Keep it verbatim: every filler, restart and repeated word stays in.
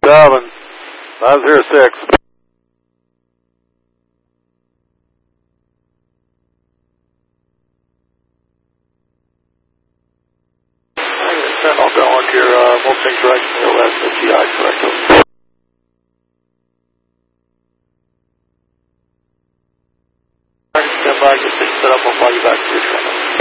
seven, five zero six. I'll go on to your uh, Wolfing direction, you'll ask the G I correctly. Stand by, just set up, I'll fly you back to your channel.